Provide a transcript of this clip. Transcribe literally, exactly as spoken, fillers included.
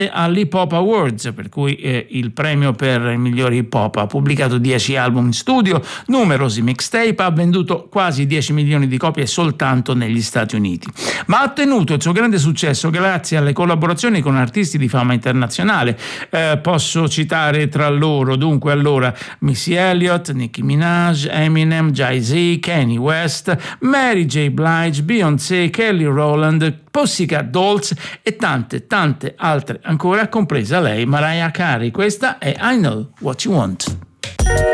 all'Hip Hop Awards, per cui eh, il premio per il miglior hip hop. Ha pubblicato dieci album in studio, numerosi mixtape, ha venduto quasi dieci milioni di copie soltanto negli Stati Uniti, ma ha ottenuto il suo grande successo grazie alle collaborazioni con artisti di fama internazionale. Eh, posso citare tra loro dunque allora Missy Elliott, Nicki Minaj, Eminem, Jay-Z, Kanye West, Mary J. Blige, Beyoncé, Kelly Rowland, Pussycat Dolls e tante tante altre ancora, compresa lei, Mariah Carey. Questa è I Know What You Want.